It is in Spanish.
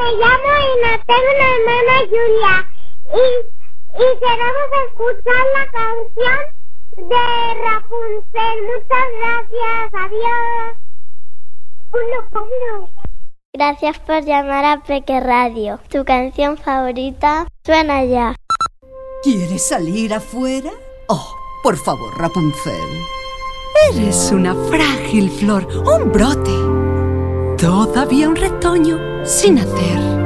me llamo y tengo una hermana Julia. Y queremos escuchar la canción de Rapunzel. Muchas gracias. Adiós. Uno. Gracias por llamar a Peque Radio. Tu canción favorita suena ya. ¿Quieres salir afuera? Oh, por favor, Rapunzel. Eres una frágil flor, un brote. Todavía un retoño sin hacer.